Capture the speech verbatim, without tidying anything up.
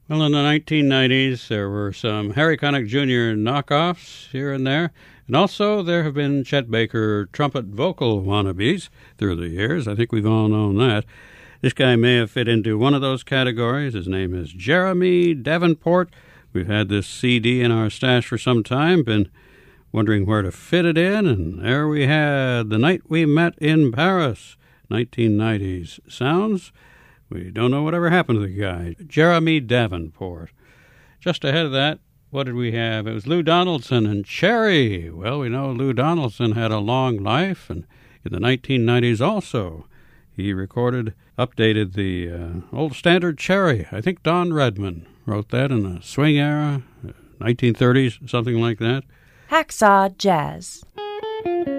Well, in the nineteen nineties, there were some Harry Connick Junior knockoffs here and there, and also there have been Chet Baker trumpet vocal wannabes through the years. I think we've all known that. This guy may have fit into one of those categories. His name is Jeremy Davenport. We've had this C D in our stash for some time, been wondering where to fit it in, and there we had The Night We Met in Paris, nineteen nineties sounds. We don't know whatever happened to the guy. Jeremy Davenport. Just ahead of that, what did we have? It was Lou Donaldson and Cherry. Well, we know Lou Donaldson had a long life, and in the nineteen nineties also, he recorded, updated the uh, old standard Cherry. I think Don Redman wrote that in the swing era, nineteen thirties, something like that. Hacksaw Jazz.